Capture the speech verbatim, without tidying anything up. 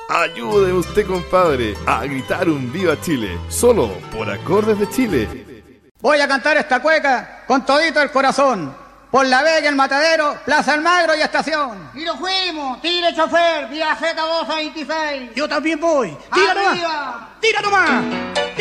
Ayude usted, compadre, a gritar un Viva Chile, solo por Acordes de Chile. Voy a cantar esta cueca con todito el corazón, por La Vega, El Matadero, Plaza Almagro y Estación. Y nos fuimos, tire chofer, vía Z dos a veintiséis. Yo también voy. ¡Tira nomás! ¡Tira nomás!